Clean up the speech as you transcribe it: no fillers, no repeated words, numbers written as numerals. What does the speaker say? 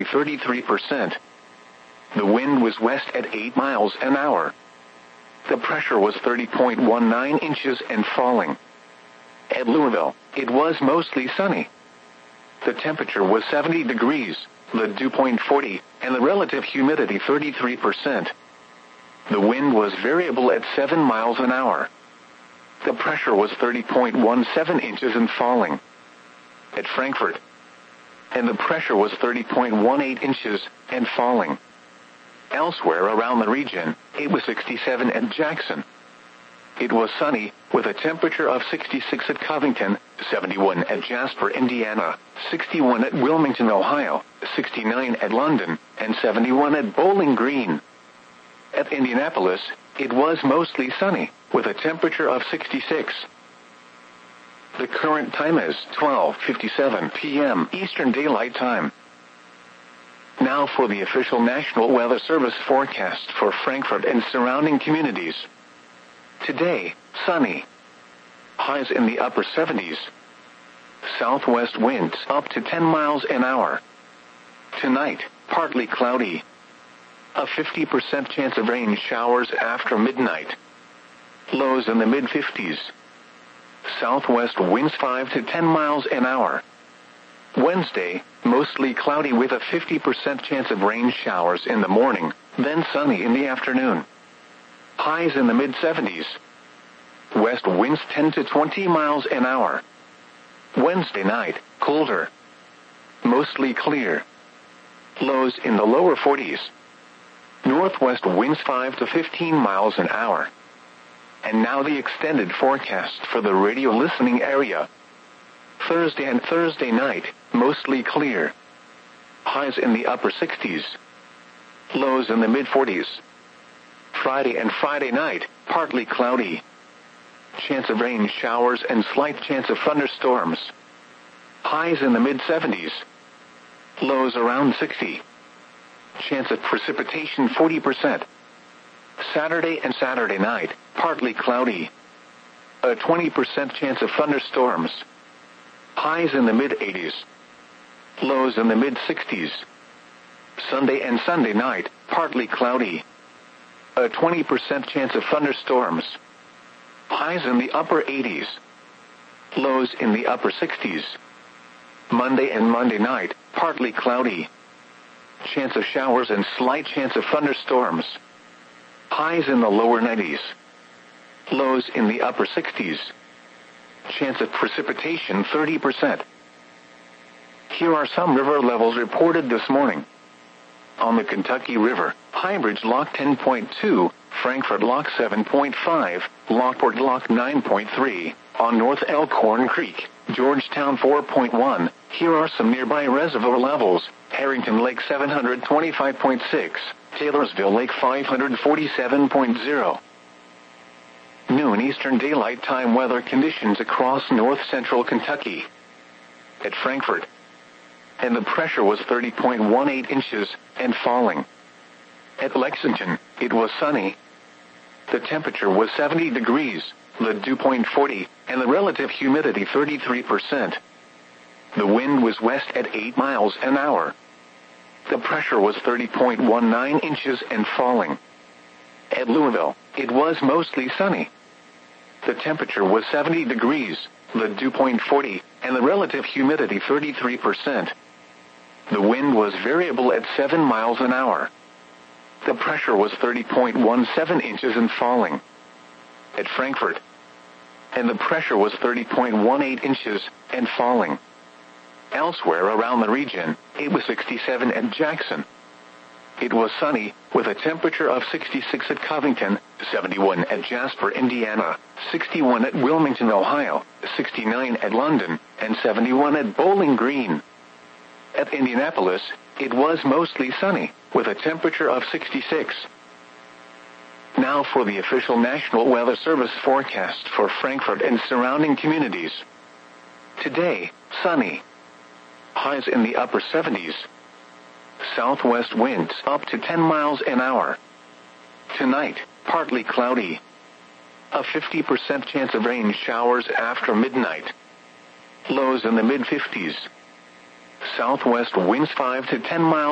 33%. The wind was west at 8 miles an hour. The pressure was 30.19 inches and falling. At Louisville, it was mostly sunny. The temperature was 70 degrees, the dew point 40, and the relative humidity 33%. The wind was variable at 7 miles an hour. The pressure was 30.17 inches and falling. At Frankfort, and the pressure was 30.18 inches and falling. Elsewhere around the region, it was 67 at Jackson. It was sunny, with a temperature of 66 at Covington, 71 at Jasper, Indiana, 61 at Wilmington, Ohio, 69 at London, and 71 at Bowling Green. At Indianapolis, it was mostly sunny, with a temperature of 66. The current time is 12:57 p.m. Eastern Daylight Time. Now for the official National Weather Service forecast for Frankfort and surrounding communities. Today, sunny. Highs in the upper 70s. Southwest winds up to 10 miles an hour. Tonight, partly cloudy. A 50% chance of rain showers after midnight. Lows in the mid-50s. Southwest winds 5 to 10 miles an hour. Wednesday, mostly cloudy with a 50% chance of rain showers in the morning, then sunny in the afternoon. Highs in the mid-70s. West winds 10 to 20 miles an hour. Wednesday night, colder. Mostly clear. Lows in the lower 40s. Northwest winds 5 to 15 miles an hour. And now the extended forecast for the radio listening area. Thursday and Thursday night, mostly clear. Highs in the upper 60s. Lows in the mid-40s. Friday and Friday night, partly cloudy. Chance of rain showers and slight chance of thunderstorms. Highs in the mid-70s. Lows around 60. Chance of precipitation 40%. Saturday and Saturday night, partly cloudy. A 20% chance of thunderstorms. Highs in the mid-80s. Lows in the mid-60s. Sunday and Sunday night, partly cloudy. A 20% chance of thunderstorms. Highs in the upper 80s. Lows in the upper 60s. Monday and Monday night, partly cloudy. Chance of showers and slight chance of thunderstorms. Highs in the lower 90s. Lows in the upper 60s. Chance of precipitation 30%. Here are some river levels reported this morning. On the Kentucky River, Highbridge Lock 10.2, Frankfort Lock 7.5, Lockport Lock 9.3, on North Elkhorn Creek, Georgetown 4.1. Here are some nearby reservoir levels. Harrington Lake 725.6, Taylorsville Lake 547.0. Noon Eastern Daylight Time weather conditions across north-central Kentucky. At Frankfort, and the pressure was 30.18 inches and falling. At Lexington, it was sunny. The temperature was 70 degrees, the dew point 40, and the relative humidity 33%. The wind was west at 8 miles an hour. The pressure was 30.19 inches and falling. At Louisville, it was mostly sunny. The temperature was 70 degrees, the dew point 40, and the relative humidity 33%. The wind was variable at 7 miles an hour. The pressure was 30.17 inches and falling. At Frankfort, and the pressure was 30.18 inches and falling. Elsewhere around the region, it was 67 at Jackson. It was sunny, with a temperature of 66 at Covington, 71 at Jasper, Indiana, 61 at Wilmington, Ohio, 69 at London, and 71 at Bowling Green. At Indianapolis, it was mostly sunny, with a temperature of 66. Now for the official National Weather Service forecast for Frankfort and surrounding communities. Today, sunny. Highs in the upper 70s. Southwest winds up to 10 miles an hour. Tonight, partly cloudy. A 50% chance of rain showers after midnight. Lows in the mid-50s. Southwest winds 5 to 10 miles